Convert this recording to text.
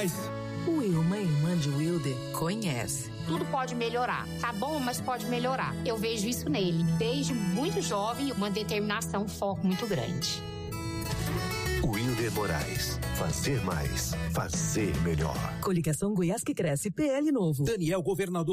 Moraes. O Wilma e irmã de Wilder conhece. Tudo pode melhorar. Tá bom, mas pode melhorar. Eu vejo isso nele. Desde muito jovem, uma determinação, um foco muito grande. Wilder Moraes. Fazer mais. Fazer melhor. Coligação Goiás que Cresce. PL Novo. Daniel, governador.